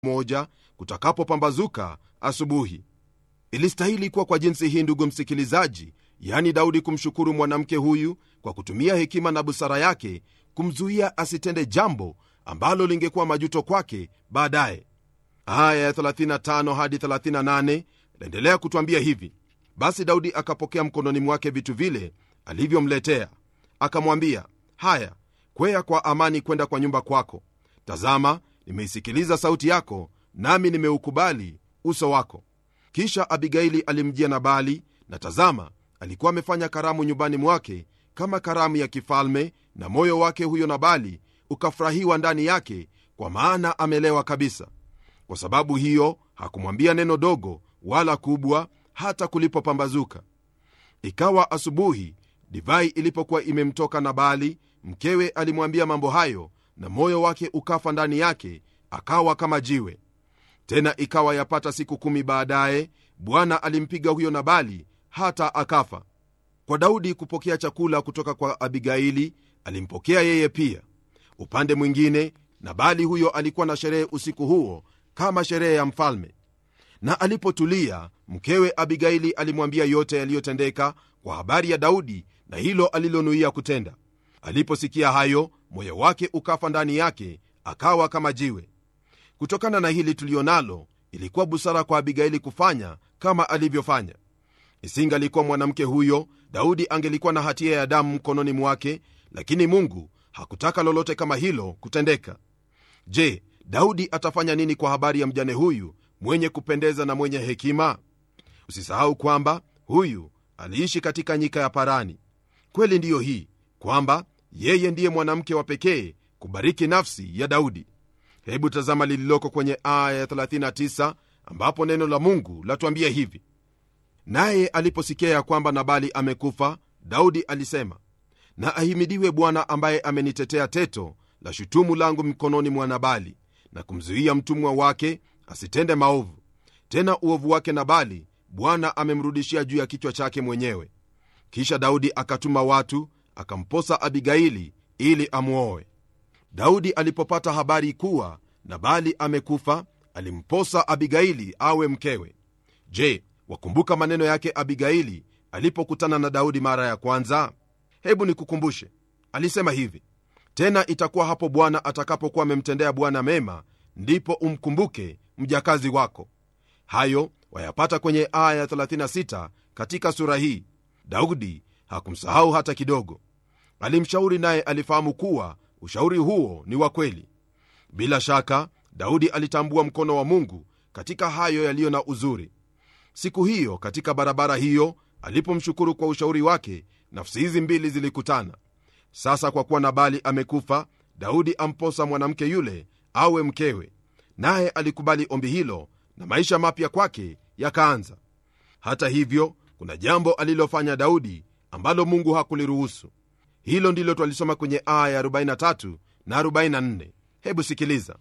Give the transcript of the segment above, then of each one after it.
moja kutakapopambazuka asubuhi. Ilistahili kuwa kwa jinsi hii, ndugu msikilizaji, yani Daudi kumshukuru mwanamke huyu kwa kutumia hekima na busara yake kumzuia asitende jambo ambalo lingekuwa majuto kwake baadaye. Aya ya 35 hadi 38 naendelea kutwambia hivi: basi Daudi akapokea mkononi mwake vitu vile alivyomletea, akamwambia, haya, kwea kwa amani kwenda kwa nyumba kwako. Tazama, nimeisikiliza sauti yako, nami nimeukubali uso wako. Kisha Abigaili alimjia Nabali, na tazama, alikuwa amefanya karamu nyumbani mwake kama karamu ya kifalme, na moyo wake huyo Nabali ukafurahiwa ndani yake, kwa maana amelewa kabisa. Kwa sababu hiyo hakumwambia neno dogo wala kubwa hata kulipopambazuka. Ikawa asubuhi, divai ilipokuwa imemtoka Nabali, mkewe alimwambia mambo hayo, na moyo wake ukafa ndani yake, akawa kama jiwe. Tena ikawa yapata siku 10 baadaye, Bwana alimpiga huyo Nabali hata akafa. Kwa Daudi kupokea chakula kutoka kwa Abigaili, alimpokea yeye pia. Upande mwingine, Nabali huyo alikuwa na sherehe usiku huo kama sherehe ya mfalme. Na alipotulia, mkewe Abigaili alimwambia yote yaliyotendeka kwa habari ya Daudi na hilo alilonuia kutenda. Aliposikia hayo, moyo wake ukafa ndani yake, akawa kama jiwe. Kutokana na hili tulionalo, ilikuwa busara kwa Abigaili kufanya kama alivyofanya. Isingalikuwa mwanamke huyo, Daudi angelikuwa na hatia ya damu mkononi mwake, lakini Mungu hakutaka lolote kama hilo kutendeka. Je, Daudi atafanya nini kwa habari ya mjane huyu mwenye kupendeza na mwenye hekima? Usisahau kwamba huyu aliishi katika nyika ya Parani. Kweli ndiyo hii kwamba yeye ndiye mwanamke wa pekee kubariki nafsi ya Daudi. Hebu tazama lililoko kwenye aya ya 39, ambapo neno la Mungu latuambia hivi: naye aliposikia ya kwamba Nabali amekufa, Daudi alisema, na ahimidiwe Bwana ambaye amenitetea teto la shutumu langu mkononi mwa Nabali, na kumzuia mtumwa wake asitende maovu. Tena uovu wake Nabali Bwana amemrudishia juu ya kichwa chake mwenyewe. Kisha Daudi akatuma watu, akamposa Abigaili ili amuoe. Daudi alipopata habari kuwa Nabali amekufa, alimposa Abigaili awe mkewe. Je, wakumbuka maneno yake Abigaili alipokutana na Daudi mara ya kwanza? Hebu nikukumbushe. Alisema hivi: tena itakuwa hapo Bwana atakapokuwa amemtendea Bwana mema, ndipo umkumbuke mjakazi wako. Hayo wayapata kwenye aya ya 36 katika sura hii. Daudi hakumsahau hata kidogo. Alimshauri, naye alifahamu kuwa ushauri huo ni wa kweli. Bila shaka Daudi alitambua mkono wa Mungu katika hayo yaliyo na uzuri. Siku hiyo katika barabara hiyo, alipomshukuru kwa ushauri wake, nafsi hizi mbili zilikutana. Sasa kwa kuwa Nabali amekufa, Daudi amposa mwanamke yule awe mkewe, naye alikubali ombi hilo, na maisha mapya kwake yakaanza. Hata hivyo, kuna jambo alilofanya Daudi ambalo Mungu hakuliruhusu. Hilo ndilo twalisoma kwenye aya ya 43 na 44. Hebu sikiliza.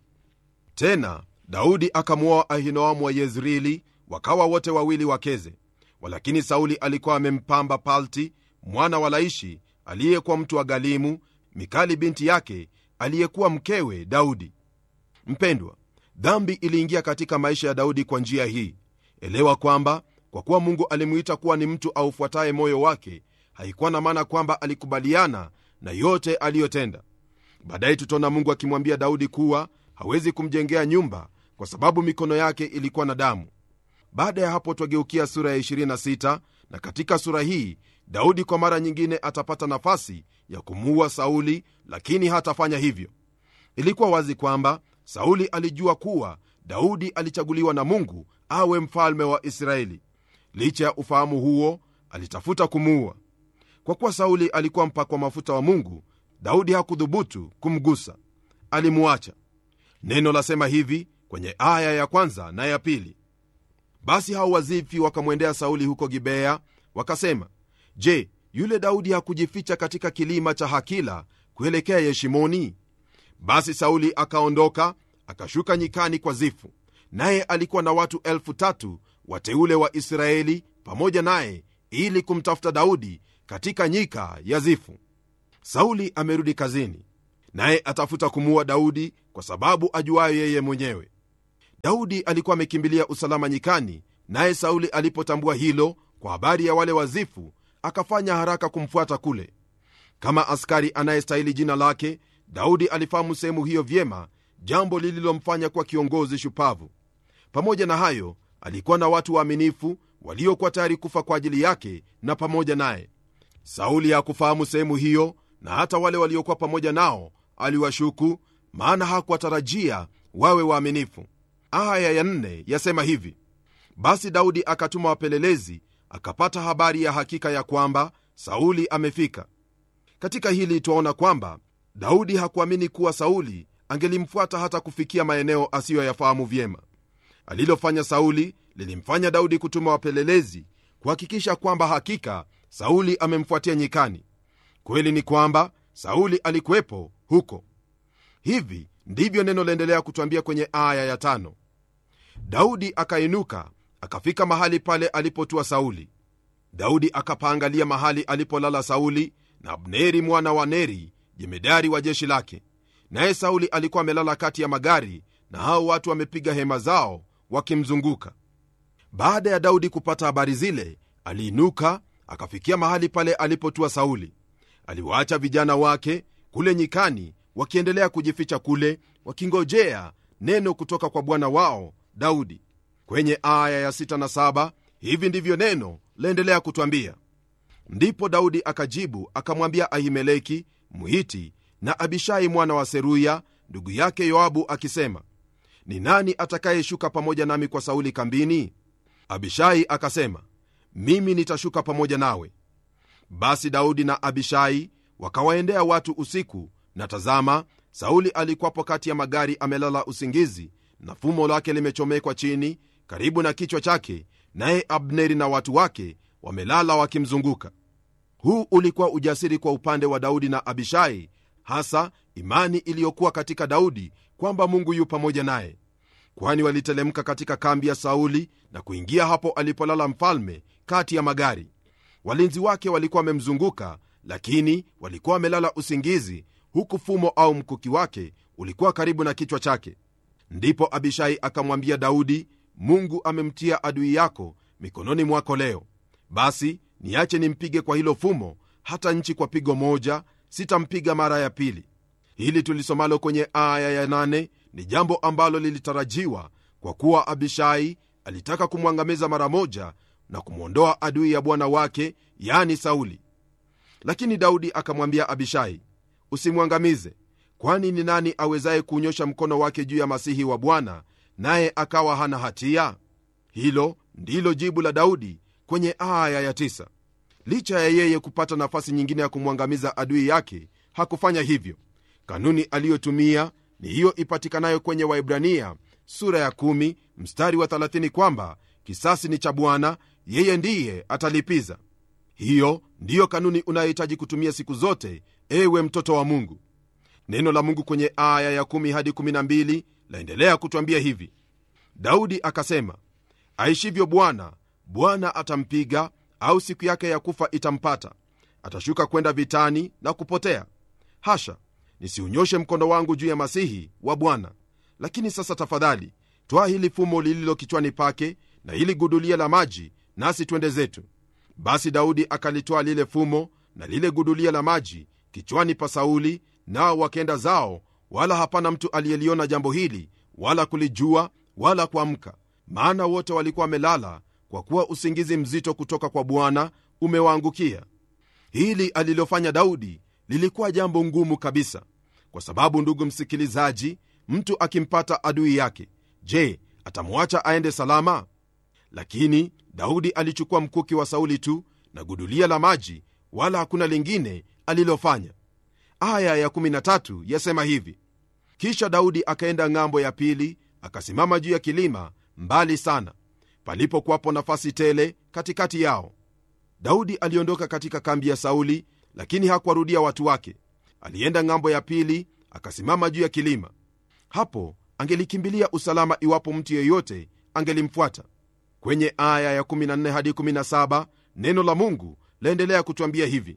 Tena Daudi akamwoa Ahinoamu wa Yezreeli, wakawa wote wawili wakeze. Walakini Sauli alikuwa amempamba Palti mwana wa Laishi, aliyekuwa mtu wa Galimu, Mikali binti yake, aliyekuwa mkewe Daudi. Mpendwa, dhambi iliingia katika maisha ya Daudi kwa njia hii. Elewa kwamba kwa kuwa Mungu alimuita kuwa ni mtu aufuataye moyo wake, haikuwa na maana kwamba alikubaliana na yote aliyotenda. Baadaye tutaona Mungu akimwambia Daudi kuwa hawezi kumjengea nyumba kwa sababu mikono yake ilikuwa na damu. Baada ya hapo twageukia sura ya 26, na katika sura hii Daudi kwa mara nyingine atapata nafasi ya kumuua Sauli, lakini hatafanya hivyo. Ilikuwa wazi kwamba Sauli alijua kuwa Daudi alichaguliwa na Mungu awe mfalme wa Israeli. Licha ya ufahamu huo, alitafuta kumuua. Kwa kuwa Sauli alikuwa mpakwa mafuta wa Mungu, Daudi hakudhubutu kumgusa, alimuacha. Neno lasema hivi kwenye aya ya 1 na ya 2: basi hao Wazifi wakamwendea Sauli huko Gibea, wakasema, je, yule Daudi hakujificha katika kilima cha Hakila kuelekea Yeshimoni? Basi Sauli akaondoka, akashuka nyikani kwa Zifu, naye alikuwa na watu 3,000 wateule wa Israeli pamoja naye, ili kumtafuta Daudi katika nyika ya Zifu. Sauli amerudi kazini, naye atafuta kumuua Daudi kwa sababu ajuayo yeye mwenyewe. Daudi alikuwa amekimbilia usalama nyikani, naye Sauli alipotambua hilo kwa habari ya wale wazifu, akafanya haraka kumfuata kule. Kama askari anayestahili jina lake, Daudi alifahamu sehemu hiyo vyema, jambo lililomfanya kuwa kiongozi shupavu. Pamoja na hayo, alikuwa na watu waaminifu waliokuwa tayari kufa kwa ajili yake na pamoja naye. Sauli hakufahamu sehemu hiyo, na hata wale waliokuwa pamoja nao aliwashuku, maana hakuwatarajia wawe waaminifu. Aya ya 4 yasema hivi: basi Daudi akatuma wapelelezi, akapata habari ya hakika ya kwamba Sauli amefika. Katika hili twaona kwamba Daudi hakuamini kuwa Sauli angelimfuata hata kufikia maeneo asiyoyafahamu vyema. Alilofanya Sauli lilimfanya Daudi kutuma wapelelezi kuhakikisha kwamba hakika Sauli amemfuatia nyikani. Kweli ni kwamba Sauli alikuwepo huko. Hivi ndivyo neno laendelea kutuambia kwenye aya ya 5: Daudi akainuka akafika mahali pale alipotua Sauli. Daudi akapaangalia mahali alipolala Sauli na Abneri mwana wa Neri, jemedari wa jeshi lake. Naye Sauli alikuwa amelala kati ya magari, na hao watu wamepiga hema zao wakimzunguka. Baada ya Daudi kupata habari zile, aliinuka akafikia mahali pale alipotua Sauli. Aliwaacha vijana wake kule nyikani wakiendelea kujificha kule, wakingojea neno kutoka kwa bwana wao Daudi. Kwenye aya ya 6 na 7 hivi ndivyo neno laendelea kutwambia: ndipo Daudi akajibu akamwambia Ahimeleki Mhiti na Abishai mwana wa Seruya ndugu yake Yoabu akisema, ni nani atakayeshuka pamoja nami kwa Sauli kambini? Abishai akasema, mimi nitashuka pamoja nawe. Basi Daudi na Abishai wakawaendea watu usiku, na tazama, Sauli alikuwapo kati ya magari amelala usingizi, na fumo lake limechomekwa chini karibu na kichwa chake, naye Abneri na watu wake wamelala wakimzunguka. Huu ulikuwa ujasiri kwa upande wa Daudi na Abishai, hasa imani iliyokuwa katika Daudi kwamba Mungu yu pamoja naye, kwani walitelemka katika kambi ya Sauli na kuingia hapo alipolala mfalme kati ya magari. Walinzi wake walikuwa wamemzunguka, lakini walikuwa wamelala usingizi, huku fumo au mkuki wake ulikuwa karibu na kichwa chake. Ndipo Abishai akamwambia Daudi, Mungu amemtia adui yako mikononi mwako leo. Basi niache nimpige kwa hilo fumo, hata nchi kwa pigo moja, sitampiga mara ya pili. Hili tulisomalo kwenye aya ya 8 ni jambo ambalo lilitarajiwa, kwa kuwa Abishai alitaka kumwangamiza mara moja na kumwondoa adui ya bwana wake, yani Sauli. Lakini Daudi akamwambia Abishai, usimwangamize, kwani ni nani awezaye kunyosha mkono wake juu ya masihi wa Bwana naye akawa hana hatia? Hilo ndilo jibu la Daudi kwenye aya ya 9. Licha ya yeye kupata nafasi nyingine ya kumwangamiza adui yake, hakufanya hivyo. Kanuni aliyotumia ni hiyo ipatikanayo kwenye Waibrania sura ya 10 mstari wa 30, kwamba kisasi ni cha Bwana, yeye ndiye atalipiza. Hiyo ndiyo kanuni unayohitaji kutumia siku zote, ewe mtoto wa Mungu. Neno la Mungu kwenye aya ya 10 hadi 12 laendelea kutwambia hivi: Daudi akasema, aishivyo Bwana, Bwana atampiga, au siku yake ya kufa itampata. Atashuka kwenda vitani na kupotea. Hasha, nisiunyoshe mkono wangu juu ya masihi wa Bwana. Lakini sasa tafadhali, twaa hili fumo lililo kichwani pake na hili gudulia la maji, nasi twende zetu. Basi Daudi akalitoa lile fumo na lile gudulia la maji kichwani pa Sauli, nao wakenda zao, wala hapana mtu aliyeliona jambo hili, wala kulijua, wala kuamka, maana wote walikuwa wamelala, kwa kuwa usingizi mzito kutoka kwa Bwana umewaangukia. Hili alilofanya Daudi lilikuwa jambo ngumu kabisa, kwa sababu, ndugu msikilizaji, mtu akimpata adui yake, je, atamwacha aende salama? Lakini Daudi alichukua mkuki wa Sauli tu na gudulia la maji, wala hakuna lingine alilofanya. Aya ya 13 yasema hivi: kisha Daudi akaenda ng'ambo ya pili, akasimama juu ya kilima mbali sana, palipokuwapo nafasi tele katikati yao. Daudi aliondoka katika kambi ya Sauli, lakini hakuwarudia watu wake. Alienda ng'ambo ya pili, akasimama juu ya kilima. Hapo angelikimbilia usalama iwapo mtu yeyote angelimfuata. Kwenye aya ya 14 hadi 17 neno la Mungu laendelea kutwambia hivi: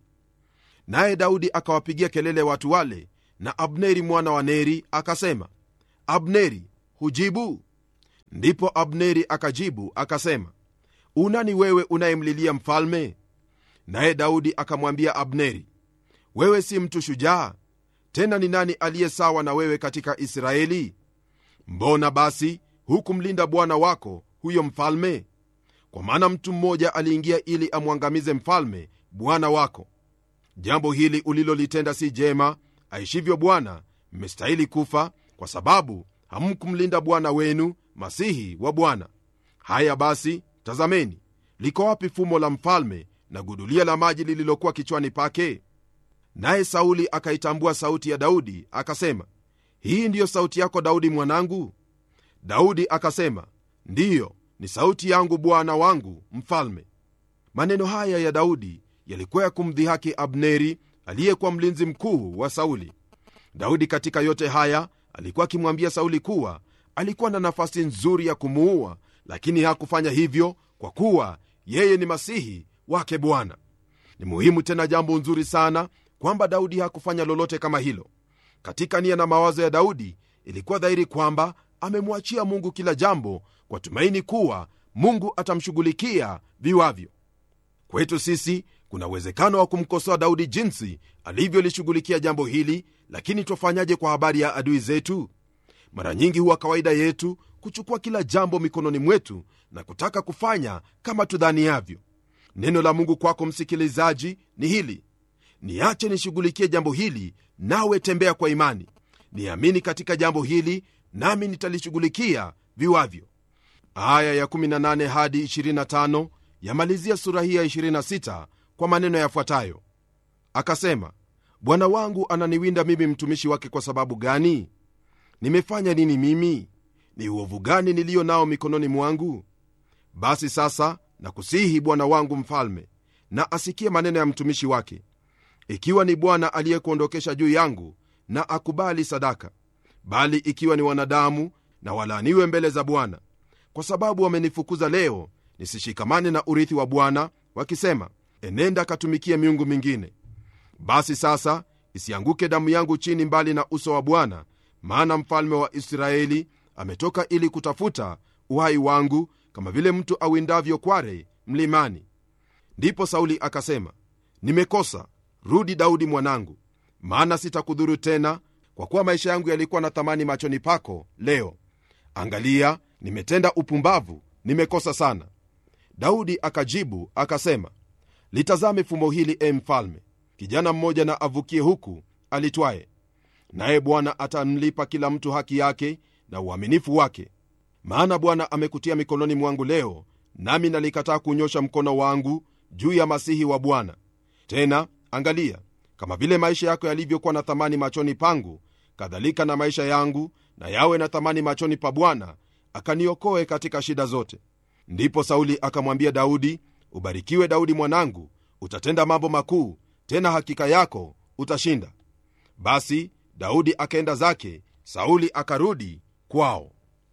naye Daudi akawapigia kelele watu wale, na Abneri mwana wa Neri akasema, Abneri, hujibu? Ndipo Abneri akajibu akasema, unani wewe unayemlilia mfalme? Naye Daudi akamwambia Abneri, wewe si mtu shujaa? Tena ni nani aliye sawa na wewe katika Israeli? Mbona basi hukumlinda bwana wako huyo mfalme? Kwa maana mtu mmoja aliingia ili amwangamize mfalme bwana wako. Jambo hili ulilolitenda si jema, aishivyo Bwana, mmestahili kufa, kwa sababu hamkumlinda bwana wenu, masihi wa Bwana. Haya basi, tazameni, liko wapi fumo la mfalme na gudulia la maji lililokuwa kichwani pake? Naye Sauli akaitambua sauti ya Daudi akasema, hii ndiyo sauti yako Daudi mwanangu? Daudi akasema, ndiyo, ni sauti yangu bwana wangu mfalme. Maneno haya ya Daudi yalikuwa ya kumdhihaki Abneri, aliyekuwa mlinzi mkuu wa Sauli. Daudi katika yote haya alikuwa akimwambia Sauli kuwa alikuwa na nafasi nzuri ya kumuua, lakini hakufanya hivyo kwa kuwa yeye ni masihi wake Bwana. Ni muhimu tena jambo nzuri sana kwamba Daudi hakufanya lolote kama hilo. Katika nia na mawazo ya Daudi ilikuwa dhahiri kwamba amemwachia Mungu kila jambo, kwa tumaini kuwa Mungu atamshughulikia viwavyo. Kwetu sisi kuna uwezekano wa kumkosoa Daudi jinsi alivyolishughulikia jambo hili, lakini twafanyaje kwa habari ya adui zetu? Mara nyingi huwa kawaida yetu kuchukua kila jambo mikononi mwetu na kutaka kufanya kama tudhaniavyo. Neno la Mungu kwako msikilizaji ni hili: niache nishughulikie jambo hili, nawe tembea kwa imani. Niamini katika jambo hili, nami nitalishughulikia viwavyo. Aya ya 18 hadi 25 yamalizia sura hii ya 26 kwa maneno yafuatayo: akasema, bwana wangu ananiwinda mimi mtumishi wake kwa sababu gani? Nimefanya nini mimi? Ni uovu gani nilio nao mikononi mwangu? Basi sasa nakusihi bwana wangu mfalme, na asikie maneno ya mtumishi wake. Ikiwa ni Bwana aliyekuondokesha juu yangu, na akubali sadaka; bali ikiwa ni wanadamu, na walaaniwe mbele za Bwana, kwa sababu wamenifukuza leo nisishikamane na urithi wa Bwana, wakisema, enenda katumikie miungu mingine. Basi sasa isianguke damu yangu chini mbali na uso wa Bwana, maana mfalme wa Israeli ametoka ili kutafuta uhai wangu, kama vile mtu awindavyo kware mlimani. Ndipo Sauli akasema, nimekosa, rudi Daudi mwanangu, maana sitakudhuru tena, kwa kuwa maisha yangu yalikuwa na thamani machoni pako leo. Angalia, nimetenda upumbavu, nimekosa sana. Daudi akajibu akasema, litazame fumo hili, mfalme. Kijana mmoja na avukie huku alitwaye, naye Bwana atamlipa kila mtu haki yake na uaminifu wake. Maana Bwana amekutia mikononi mwangu leo, nami nalikataa kunyosha mkono wangu juu ya masihi wa Bwana. Tena angalia, kama vile maisha yako yalivyokuwa na thamani machoni pangu, kadhalika na maisha yangu na yawe na thamani machoni pa Bwana, akaniokoe katika shida zote. Ndipo Sauli akamwambia Daudi, ubarikiwe Daudi mwanangu, utatenda mambo makuu, tena hakika yako utashinda. Basi Daudi akaenda zake, Sauli akarudi kwao.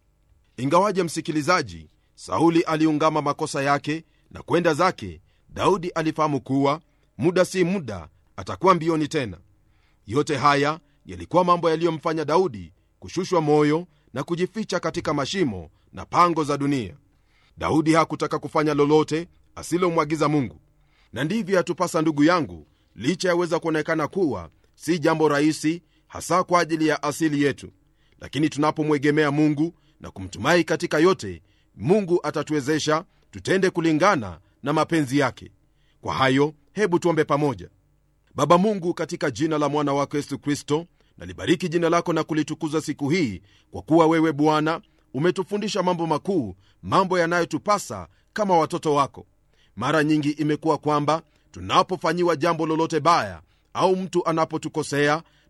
Ingawaje msikilizaji, Sauli aliungama makosa yake na kwenda zake, Daudi alifahamu kuwa muda si muda atakuwa mbioni tena. Yote haya yalikuwa mambo yaliyomfanya Daudi kushushwa moyo na kujificha katika mashimo na pango za dunia. Daudi hakutaka kufanya lolote asilomwagiza Mungu. Na ndivyo yatupasa ndugu yangu, licha yaweza kuonekana kuwa si jambo rahisi, hasa kwa ajili ya asili yetu, lakini tunapomwegemea Mungu na kumtumai katika yote, Mungu atatuwezesha tutende kulingana na mapenzi yake. Kwa hayo, hebu tuombe pamoja. Baba Mungu, katika jina la mwana wako Yesu Kristo, nalibariki jina lako na kulitukuza siku hii, kwa kuwa wewe Bwana umetufundisha mambo makuu, mambo yanayotupasa kama watoto wako. Mara nyingi imekuwa kwamba tunapofanyiwa jambo lolote baya au mtu anapotukosea,